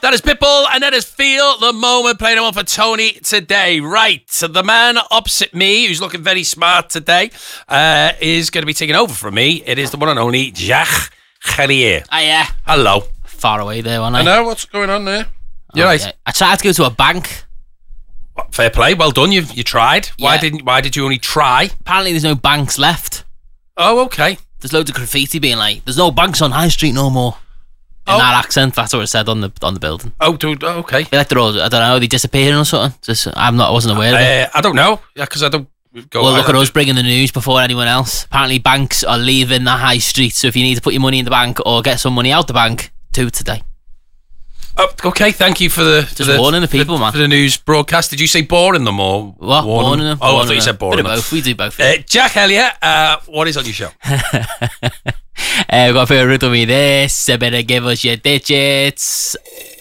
That is Pitbull, and that is Feel the Moment, playing one for Tony today. Right, so the man opposite me, who's looking very smart today, is going to be taking over from me. It is the one and only Jacques Chalier. Yeah. Hello. Far away there, wasn't I? I know, what's going on there? You're right. Yeah. I tried to go to a bank. Fair play, well done, you tried. Yeah. Why did you only try? Apparently there's no banks left. Oh, okay. There's loads of graffiti being like, there's no banks on High Street no more. In that accent, that's what it said on the building. Oh, dude, okay. Like they're all, I don't know, are they disappearing or something? I wasn't aware of it. I don't know, because I don't go... Well, look at us bringing the news before anyone else. Apparently banks are leaving the high street, so if you need to put your money in the bank or get some money out the bank, do it today. Oh, okay, thank you for the warning the people, man. For the news broadcast. Did you say boring them or what? Warning them? Oh, I thought you said boring Bit of them. both. We do both. Jack Elliott, what is on your show? We've got a bit of riddle me this. A bit of give us your digits.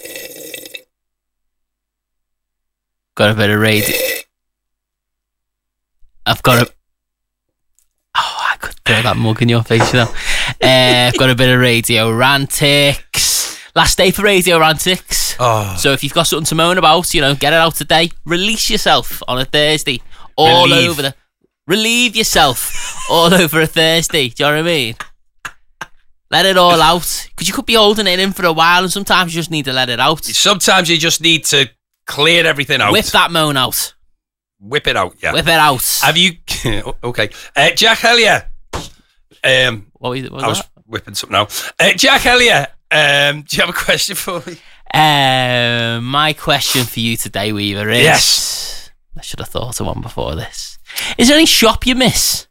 Got a bit of radio. I've got a... Oh, I could throw that mug in your face, you know. I've got a bit of Radio Rantics. Last day for Radio Rantics. Oh. So if you've got something to moan about, get it out today. Release yourself on a Thursday. Relieve yourself all over a Thursday. Do you know what I mean? Let it all out. Because you could be holding it in for a while and sometimes you just need to let it out. Sometimes you just need to clear everything out. Whip that moan out. Whip it out, yeah. Whip it out. Have you... Okay. Jack Elliott. What was I was whipping something out. Jack Elliott, do you have a question for me? My question for you today, Weaver, is... Yes. I should have thought of one before this. Is there any shop you miss?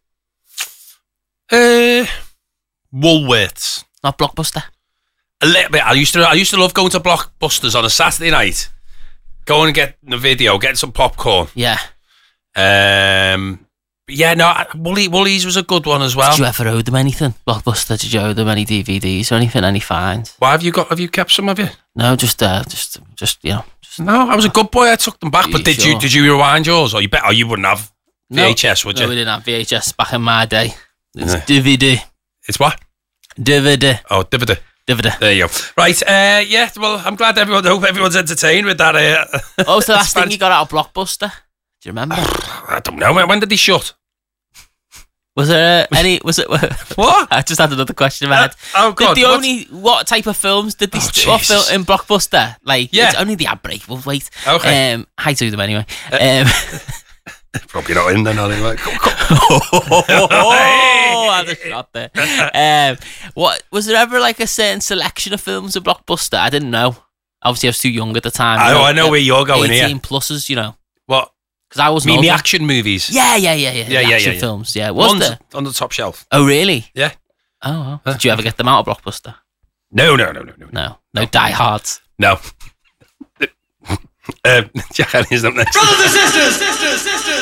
Woolworths. Not Blockbuster? A little bit. I used to love going to Blockbusters on a Saturday night. Going and getting a video, getting some popcorn. Yeah. Woolies was a good one as well. Did you ever owe them anything? Blockbuster, did you owe them any DVDs or anything? Any fines? Why have you kept some of you? No, just No, I was a good boy. I took them back. But did you rewind yours? Or you wouldn't have VHS, would you? No, we didn't have VHS back in my day. It's DVD. It's what? DVD. Oh, DVD. DVD. There you go. Right, well, I'm glad hope everyone's entertained with that. What was the last thing you got out of Blockbuster? Do you remember? I don't know. When did they shut? Was there what? I just had another question in my head. Oh, God. What type of films did they film in Blockbuster? It's only the ad break. We'll wait. Okay. Hi to them anyway. Probably not in then, anyway. I had a shot there. What was there ever like a certain selection of films in Blockbuster? I didn't know. Obviously, I was too young at the time. I know where you're going 18 here. 18 pluses, What? Because I was the action movies? Yeah. Action films, yeah. Was there? On the top shelf. Oh, really? Yeah. Oh, well. Did you ever get them out of Blockbuster? No. No Die Hards. No. Jack Elliott's up next. Brothers and sisters!